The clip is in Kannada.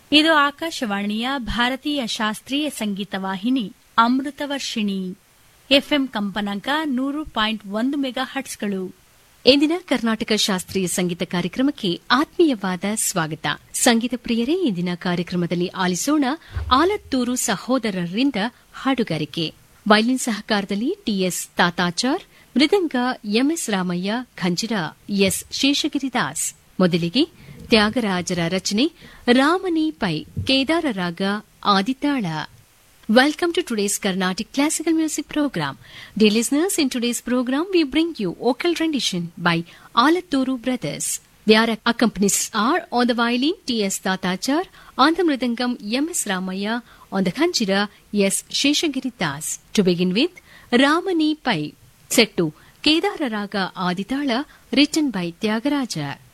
ಇದು ಆಕಾಶವಾಣಿಯ ಭಾರತೀಯ ಶಾಸ್ತ್ರೀಯ ಸಂಗೀತ ವಾಹಿನಿ ಅಮೃತವರ್ಷಿಣಿ. ಎಫ್ಎಂ ಕಂಪನಾಂಕ 100.1 ಮೆಗಾ ಹರ್ಟ್ಸ್ಗಳು. ಇಂದಿನ ಕರ್ನಾಟಕ ಶಾಸ್ತ್ರೀಯ ಸಂಗೀತ ಕಾರ್ಯಕ್ರಮಕ್ಕೆ ಆತ್ಮೀಯವಾದ ಸ್ವಾಗತ. ಸಂಗೀತ ಪ್ರಿಯರೇ, ಇಂದಿನ ಕಾರ್ಯಕ್ರಮದಲ್ಲಿ ಆಲಿಸೋಣ ಆಲತ್ತೂರು ಸಹೋದರರಿಂದ ಹಾಡುಗಾರಿಕೆ. ವೈಲಿನ್ ಸಹಕಾರದಲ್ಲಿ ಟಿಎಸ್ ತಾತಾಚಾರ್, ಮೃದಂಗ ಎಂಎಸ್ ರಾಮಯ್ಯ, ಖಂಜಿರ ಎಸ್ ಶೇಷಗಿರಿದಾಸ್. ಮೊದಲಿಗೆ ತ್ಯಾಗರಾಜರ ರಚನೆ ರಾಮನಿ ಪೈ, ಕೇದಾರ ರಾಗ, ಆದಿತಾಳ. Welcome to today's Carnatic Classical Music Program. Dear listeners, in today's program we bring you vocal rendition by Alatturu Brothers. Their accompanists are on the violin T.S. Tatachar, on the mridangam M.S. Ramaya, on the khanchira S. Sheshagiri Das. To begin with, Ramani Pai, set to Kedara Raga Aditala, written by Tyagaraja.